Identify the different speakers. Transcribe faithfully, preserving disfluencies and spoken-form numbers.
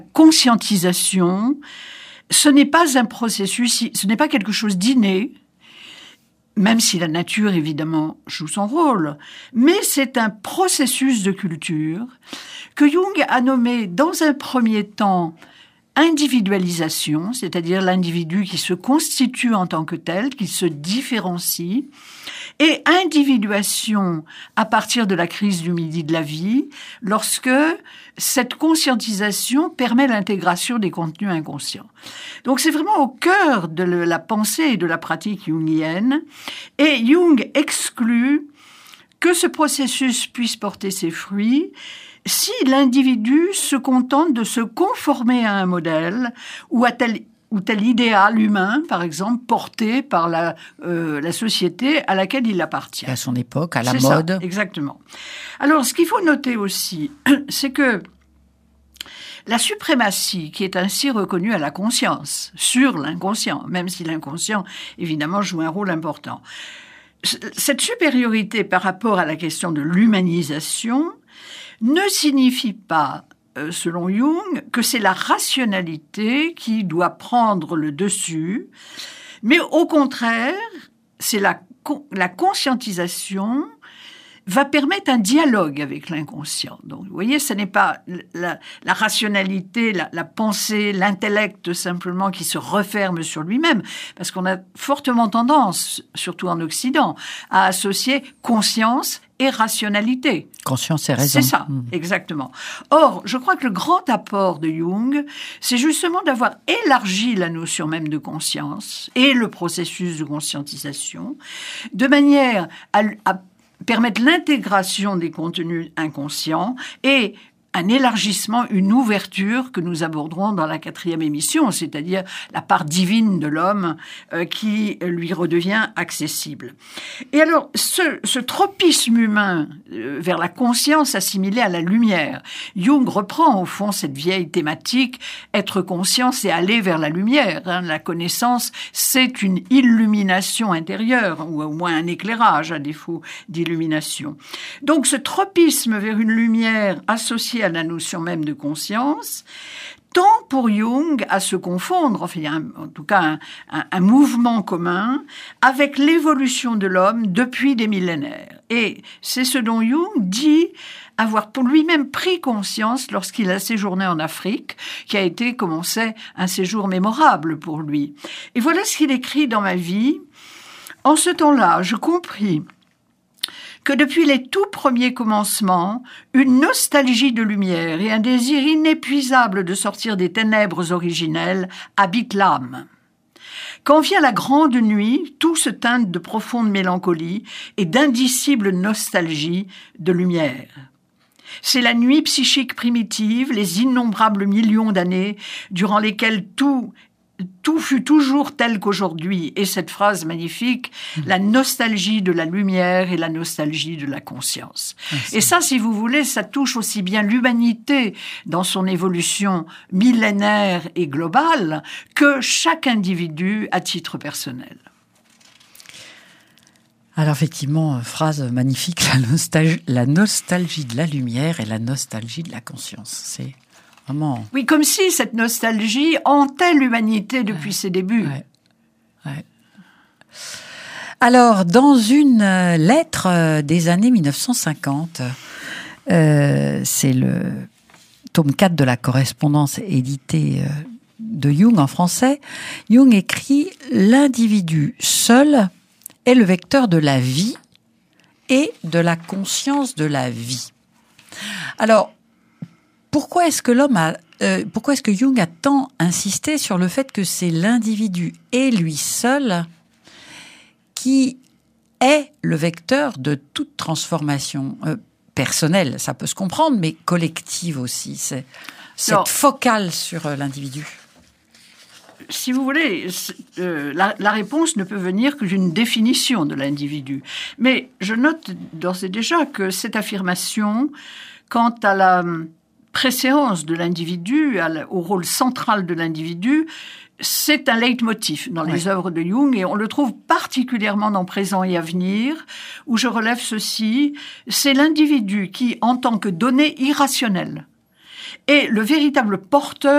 Speaker 1: conscientisation, ce n'est pas un processus, ce n'est pas quelque chose d'inné, même si la nature, évidemment, joue son rôle, mais c'est un processus de culture que Jung a nommé dans un premier temps individualisation, c'est-à-dire l'individu qui se constitue en tant que tel, qui se différencie, et individuation à partir de la crise du midi de la vie, lorsque cette conscientisation permet l'intégration des contenus inconscients. Donc c'est vraiment au cœur de la pensée et de la pratique jungienne, et Jung exclut que ce processus puisse porter ses fruits si l'individu se contente de se conformer à un modèle ou à tel, ou tel idéal humain, par exemple, porté par la, euh, la société à laquelle il appartient.
Speaker 2: À son époque, à la
Speaker 1: c'est
Speaker 2: mode.
Speaker 1: Ça, exactement. Alors, ce qu'il faut noter aussi, c'est que la suprématie qui est ainsi reconnue à la conscience, sur l'inconscient, même si l'inconscient, évidemment, joue un rôle important, cette supériorité par rapport à la question de l'humanisation ne signifie pas, euh, selon Jung, que c'est la rationalité qui doit prendre le dessus, mais au contraire, c'est la, la conscientisation va permettre un dialogue avec l'inconscient. Donc, vous voyez, ce n'est pas la, la rationalité, la, la pensée, l'intellect simplement qui se referme sur lui-même, parce qu'on a fortement tendance, surtout en Occident, à associer conscience et rationalité.
Speaker 2: Conscience et raison.
Speaker 1: C'est ça, mmh. exactement. Or, je crois que le grand apport de Jung, c'est justement d'avoir élargi la notion même de conscience et le processus de conscientisation, de manière à, à permettre l'intégration des contenus inconscients et un élargissement, une ouverture que nous aborderons dans la quatrième émission, c'est-à-dire la part divine de l'homme euh, qui lui redevient accessible. Et alors, ce, ce tropisme humain euh, vers la conscience assimilée à la lumière, Jung reprend au fond cette vieille thématique, être conscient, c'est aller vers la lumière. Hein. La connaissance, c'est une illumination intérieure, ou au moins un éclairage, à défaut d'illumination. Donc, ce tropisme vers une lumière associée à la notion même de conscience, tend pour Jung à se confondre, enfin, il y a un, en tout cas un, un, un mouvement commun avec l'évolution de l'homme depuis des millénaires. Et c'est ce dont Jung dit avoir pour lui-même pris conscience lorsqu'il a séjourné en Afrique, qui a été, comme on sait, un séjour mémorable pour lui. Et voilà ce qu'il écrit dans Ma vie. En ce temps-là, je compris que depuis les tout premiers commencements, une nostalgie de lumière et un désir inépuisable de sortir des ténèbres originelles habitent l'âme. Quand vient la grande nuit, tout se teinte de profonde mélancolie et d'indicible nostalgie de lumière. C'est la nuit psychique primitive, les innombrables millions d'années durant lesquelles tout Tout fut toujours tel qu'aujourd'hui. Et cette phrase magnifique, mmh. la nostalgie de la lumière et la nostalgie de la conscience. Merci. Et ça, si vous voulez, ça touche aussi bien l'humanité dans son évolution millénaire et globale que chaque individu à titre personnel.
Speaker 2: Alors effectivement, phrase magnifique, la nostalgie, la nostalgie de la lumière et la nostalgie de la conscience. C'est... Vraiment.
Speaker 1: Oui, comme si cette nostalgie hantait l'humanité depuis
Speaker 2: ouais,
Speaker 1: ses débuts.
Speaker 2: Ouais, ouais. Alors, dans une lettre des années dix-neuf cent cinquante, euh, c'est le tome quatre de la correspondance éditée de Jung en français, Jung écrit « L'individu seul est le vecteur de la vie et de la conscience de la vie ». Alors, Pourquoi est-ce que l'homme a, euh, pourquoi est-ce que Jung a tant insisté sur le fait que c'est l'individu et lui seul qui est le vecteur de toute transformation euh, personnelle, ça peut se comprendre, mais collective aussi. C'est cette Alors, focale sur euh, l'individu.
Speaker 1: Si vous voulez, euh, la, la réponse ne peut venir que d'une définition de l'individu. Mais je note d'ores et déjà que cette affirmation, quant à la préséance de l'individu, au rôle central de l'individu, c'est un leitmotiv dans les oui. œuvres de Jung et on le trouve particulièrement dans Présent et Avenir, où je relève ceci, c'est l'individu qui, en tant que donnée irrationnelle, est le véritable porteur